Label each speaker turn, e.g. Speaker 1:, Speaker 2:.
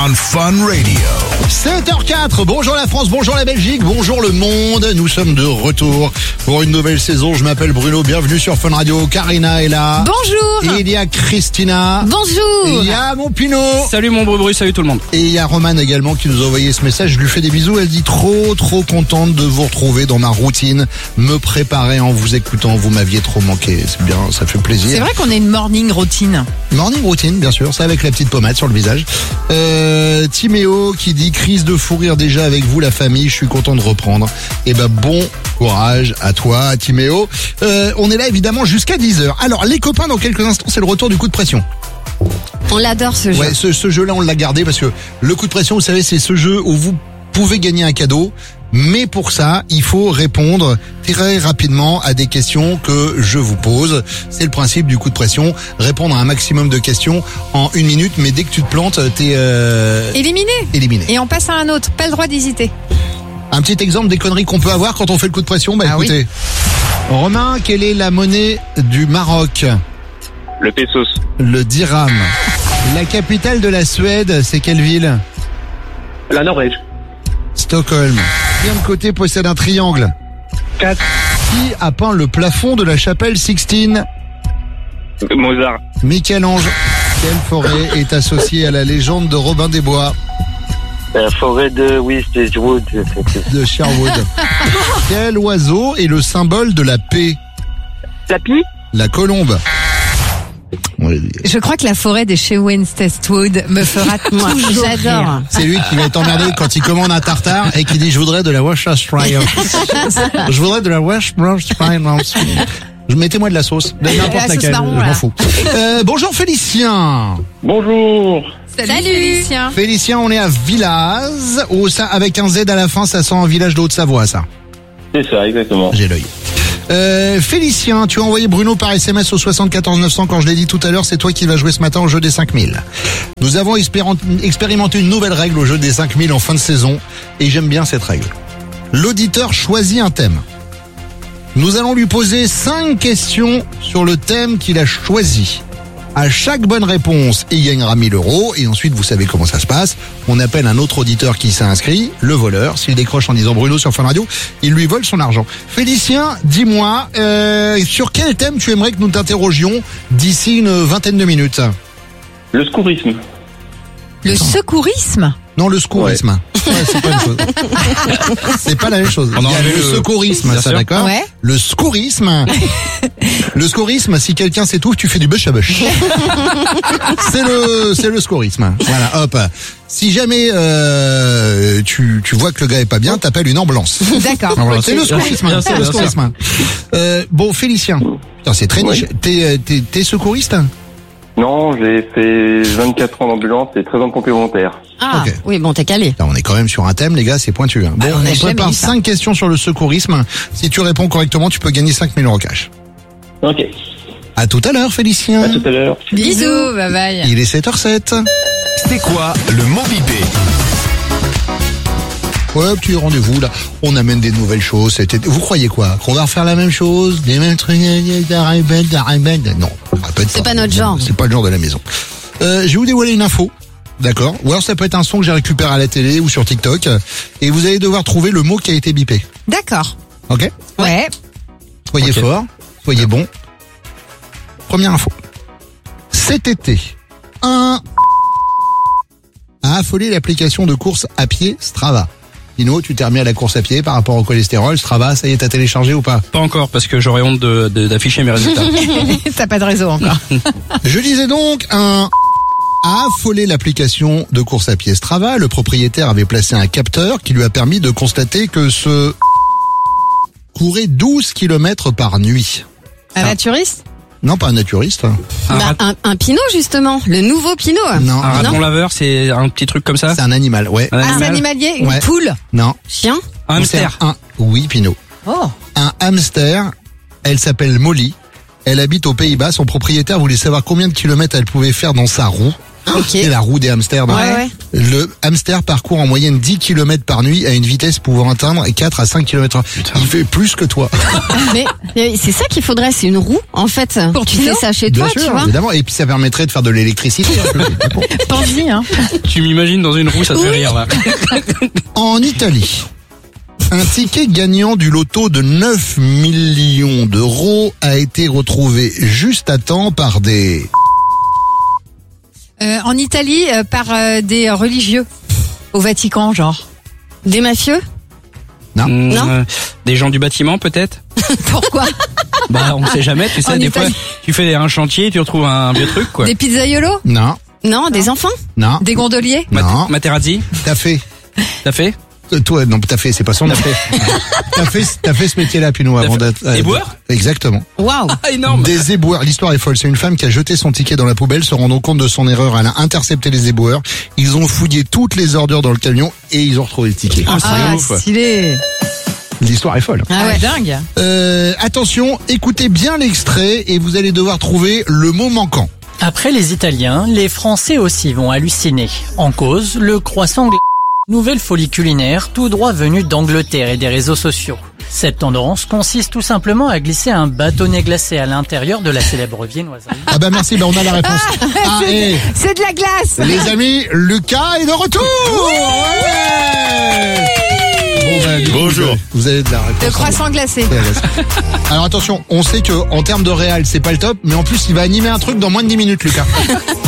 Speaker 1: on Fun Radio.
Speaker 2: 7h04, bonjour la France, bonjour la Belgique, bonjour le monde. Nous sommes de retour pour une nouvelle saison. Je m'appelle Bruno, bienvenue sur Fun Radio. Karina est là.
Speaker 3: Bonjour.
Speaker 2: Et il y a Christina.
Speaker 3: Bonjour.
Speaker 2: Et il y a mon Pinot.
Speaker 4: Salut mon Brubru, salut tout le monde.
Speaker 2: Et il y a Romane également qui nous a envoyé ce message. Je lui fais des bisous. Elle dit trop contente de vous retrouver dans ma routine. Me préparer en vous écoutant. Vous m'aviez trop manqué. C'est bien, ça fait plaisir.
Speaker 3: C'est vrai qu'on a une morning routine.
Speaker 2: Morning routine, bien sûr. C'est avec la petite pommade sur le visage. Timéo qui dit crise de fou rire déjà avec vous la famille. Je suis content de reprendre. Et ben bon courage à toi Timéo. On est là évidemment jusqu'à 10h. Alors les copains, dans quelques instants, c'est le retour du coup de pression.
Speaker 3: On l'adore ce jeu.
Speaker 2: Ouais, ce jeu-là, on l'a gardé parce que le coup de pression, vous savez, c'est ce jeu où vous pouvez gagner un cadeau. Mais pour ça, il faut répondre très rapidement à des questions que je vous pose. C'est le principe du coup de pression. Répondre à un maximum de questions en 1 minute. Mais dès que tu te plantes, t'es
Speaker 3: Éliminé.
Speaker 2: éliminé.
Speaker 3: Et on passe à un autre. Pas le droit d'hésiter.
Speaker 2: Un petit exemple des conneries qu'on peut avoir quand on fait le coup de pression. Bah
Speaker 3: Ah
Speaker 2: écoutez. Romain, quelle est la monnaie du Maroc?
Speaker 5: Le pesos.
Speaker 2: Le dirham. La capitale de la Suède, c'est quelle ville?
Speaker 5: La Norvège.
Speaker 2: Stockholm. Combien de côtés possède un triangle?
Speaker 5: 4.
Speaker 2: Qui a peint le plafond de la chapelle Sixtine?
Speaker 5: Mozart.
Speaker 2: Michel-Ange. Quelle forêt est associée à la légende de Robin des Bois?
Speaker 5: La forêt de Westwood.
Speaker 2: De Sherwood. Quel oiseau est le symbole de la paix?
Speaker 5: Tapis.
Speaker 2: La colombe.
Speaker 3: Je crois que la forêt des chez Westwood me fera toujours
Speaker 6: J'adore.
Speaker 3: rire.
Speaker 2: C'est lui qui va être emmerdé quand il commande un tartare et qui dit je voudrais de la Worcestershire. Je voudrais de la Worcestershire. Mettez-moi de la sauce, de n'importe
Speaker 3: La sauce
Speaker 2: laquelle,
Speaker 3: marron,
Speaker 2: je m'en
Speaker 3: là.
Speaker 2: fous. Bonjour Félicien.
Speaker 5: Bonjour.
Speaker 3: Salut Félicien.
Speaker 2: Félicien, on est à Villaz, avec un Z à la fin, ça sent un village de Haute-Savoie, ça.
Speaker 5: C'est ça, exactement.
Speaker 2: J'ai l'œil. Félicien, tu as envoyé Bruno par SMS au 74 900 quand je l'ai dit tout à l'heure, c'est toi qui vas jouer ce matin au jeu des 5000. Nous avons expérimenté une nouvelle règle au jeu des 5000 en fin de saison et j'aime bien cette règle. L'auditeur choisit un thème. Nous allons lui poser 5 questions sur le thème qu'il a choisi. À chaque bonne réponse, il gagnera 1000 euros. Et ensuite, vous savez comment ça se passe. On appelle un autre auditeur qui s'est inscrit, le voleur. S'il décroche en disant Bruno sur Fun Radio, il lui vole son argent. Félicien, dis-moi, sur quel thème tu aimerais que nous t'interrogions d'ici une vingtaine de minutes?
Speaker 5: Le secourisme.
Speaker 3: Le secourisme.
Speaker 2: Non, le secourisme. Ouais, c'est pas une chose. C'est pas la même chose.
Speaker 4: On
Speaker 2: Il y a
Speaker 4: enlève
Speaker 2: le secourisme,
Speaker 4: Bien
Speaker 2: ça
Speaker 4: sûr.
Speaker 2: d'accord?
Speaker 3: Ouais.
Speaker 2: Le secourisme. Le secourisme, si quelqu'un s'étouffe, tu fais du bush à bush. C'est le secourisme. Voilà, hop. Si jamais tu vois que le gars est pas bien, t'appelles une ambulance.
Speaker 3: D'accord.
Speaker 2: Voilà, c'est le secourisme.
Speaker 4: Bien sûr,
Speaker 2: C'est le
Speaker 4: bien sûr.
Speaker 2: secourisme. Bon, Félicien. Putain, c'est très niche. T'es secouriste?
Speaker 5: Non, j'ai fait 24 ans d'ambulance et 13 ans de pompier volontaire.
Speaker 6: Ah,
Speaker 2: Ok.
Speaker 6: oui, bon, t'es calé.
Speaker 2: Putain, on est quand même sur un thème, les gars, c'est pointu. Hein. Bon,
Speaker 3: on a
Speaker 2: on
Speaker 3: jamais
Speaker 2: prépare
Speaker 3: eu ça.
Speaker 2: 5 questions sur le secourisme. Si tu réponds correctement, tu peux gagner 5000 euros cash.
Speaker 5: Ok.
Speaker 2: À tout à l'heure, Félicien.
Speaker 5: À tout à l'heure.
Speaker 3: Bisous. Bye bye.
Speaker 2: Il est 7h07.
Speaker 1: C'est quoi le mot bipé?
Speaker 2: Ouais, petit rendez-vous, là. On amène des nouvelles choses. Vous croyez quoi? Qu'on va refaire la même chose? Des mêmes trucs? Non.
Speaker 6: C'est pas notre genre.
Speaker 2: C'est pas le genre de la maison. Je vais vous dévoiler une info. D'accord? Ou alors ça peut être un son que j'ai récupéré à la télé ou sur TikTok. Et vous allez devoir trouver le mot qui a été bipé.
Speaker 3: D'accord.
Speaker 2: Ok?
Speaker 3: Ouais.
Speaker 2: Soyez
Speaker 4: Ok.
Speaker 2: forts. Soyez bons. Première info. Cet été, a affolé l'application de course à pied Strava. Dino, tu t'es remis à la course à pied par rapport au cholestérol. Strava, ça y est, t'as téléchargé ou pas?
Speaker 4: Pas encore parce que j'aurais honte d'afficher mes résultats.
Speaker 3: T'as pas de réseau encore.
Speaker 2: Je disais donc, a affolé l'application de course à pied Strava. Le propriétaire avait placé un capteur qui lui a permis de constater que ce courait 12 km par nuit.
Speaker 3: Un naturiste.
Speaker 2: Non, pas un naturiste.
Speaker 6: Un pinot, justement. Le nouveau pinot.
Speaker 2: Non,
Speaker 4: Un raton laveur, c'est un petit truc comme ça?
Speaker 2: c'est un animal, ouais.
Speaker 4: Un
Speaker 3: Ah, c'est
Speaker 4: animal
Speaker 3: animalier. Une
Speaker 2: Ouais.
Speaker 3: poule.
Speaker 2: Non.
Speaker 6: Chien.
Speaker 4: Un hamster.
Speaker 2: Oui, Pinot.
Speaker 3: Oh.
Speaker 2: Un hamster, elle s'appelle Molly. Elle habite aux Pays-Bas. Son propriétaire voulait savoir combien de kilomètres elle pouvait faire dans sa roue.
Speaker 6: Ok.
Speaker 2: C'est la roue des hamsters. non
Speaker 6: Ouais, ouais.
Speaker 2: Le hamster parcourt en moyenne 10 km par nuit à une vitesse pouvant atteindre 4 à 5 km/h. Il fait plus que toi.
Speaker 6: Mais c'est ça qu'il faudrait, c'est une roue, en fait.
Speaker 3: Pour
Speaker 6: tu
Speaker 3: Pinot
Speaker 6: fais ça chez
Speaker 2: Bien
Speaker 6: toi,
Speaker 2: sûr,
Speaker 6: tu vois.
Speaker 2: évidemment. Et puis ça permettrait de faire de l'électricité.
Speaker 3: Pense-y, hein.
Speaker 4: Tu m'imagines dans une roue, ça te fait rire là.
Speaker 2: En Italie, un ticket gagnant du loto de 9 millions d'euros a été retrouvé juste à temps par des...
Speaker 3: En Italie, par des religieux. Au Vatican, genre.
Speaker 6: Des mafieux? Non.
Speaker 4: Des gens du bâtiment peut-être.
Speaker 3: Pourquoi?
Speaker 4: Bah on sait jamais, tu sais,
Speaker 3: En
Speaker 4: des fois
Speaker 3: Italie.
Speaker 4: tu fais un chantier, tu retrouves un vieux truc quoi.
Speaker 3: Des pizzaiolos?
Speaker 2: Non,
Speaker 6: Non, des enfants?
Speaker 2: non,
Speaker 3: Des gondoliers?
Speaker 2: non.
Speaker 4: Materazzi,
Speaker 2: T'as fait...
Speaker 4: t'as fait
Speaker 2: Toi, non, t'as fait, c'est pas son affaire. T'as fait ce métier-là, Pinot, avant d'être...
Speaker 4: Éboueur?
Speaker 2: Exactement.
Speaker 6: Waouh!
Speaker 4: Ah énorme.
Speaker 2: Des éboueurs. L'histoire est folle. C'est une femme qui a jeté son ticket dans la poubelle, se rendant compte de son erreur. Elle a intercepté les éboueurs. Ils ont fouillé toutes les ordures dans le camion et ils ont retrouvé le ticket.
Speaker 4: Ah, c'est
Speaker 3: Ah,
Speaker 4: ouf.
Speaker 3: stylé.
Speaker 2: L'histoire est folle.
Speaker 3: Ah ouais, dingue.
Speaker 2: Attention, écoutez bien l'extrait et vous allez devoir trouver le mot manquant.
Speaker 7: Après les Italiens, les Français aussi vont halluciner. En cause, le croissant glacé. Nouvelle folie culinaire, tout droit venue d'Angleterre et des réseaux sociaux. Cette tendance consiste tout simplement à glisser un bâtonnet glacé à l'intérieur de la célèbre viennoiserie.
Speaker 2: Ah bah merci, bah on a la réponse. Ah, et
Speaker 3: C'est de la glace.
Speaker 2: les amis, Lucas est de retour. Ouais. Bon, bah, du coup,
Speaker 1: Bonjour.
Speaker 2: Vous avez de la réponse.
Speaker 3: Le croissant glacé.
Speaker 2: Alors attention, on sait que en termes de réal, c'est pas le top, mais en plus il va animer un truc dans moins de 10 minutes, Lucas.